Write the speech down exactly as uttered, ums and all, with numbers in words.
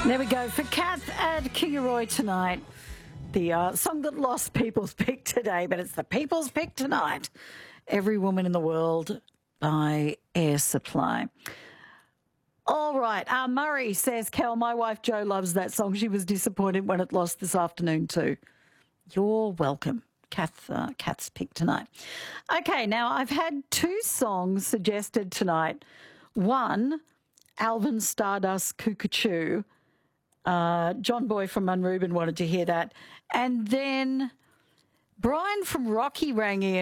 There we go for Kath and Kingaroy tonight. The uh, song that lost People's Pick today, but it's the People's Pick tonight. Every Woman in the World by Air Supply. All right. Uh, Murray says, Kel, my wife Jo loves that song. She was disappointed when it lost this afternoon too. You're welcome. Kath, uh, Kath's pick tonight. Okay, now I've had two songs suggested tonight. One, Alvin Stardust Cuckoo. Uh, John Boy from Munrooban wanted to hear that. And then Brian from Rocky rang in.